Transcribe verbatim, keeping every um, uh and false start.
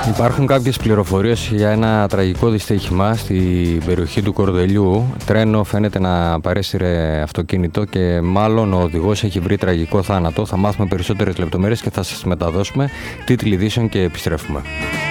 Υπάρχουν κάποιες πληροφορίες για ένα τραγικό δυστύχημα στην περιοχή του Κορδελιού. Τρένο φαίνεται να παρέσυρε αυτοκίνητο και μάλλον ο οδηγός έχει βρει τραγικό θάνατο. Θα μάθουμε περισσότερες λεπτομέρειες και θα σας μεταδώσουμε τίτλοι ειδήσεων και επιστρέφουμε.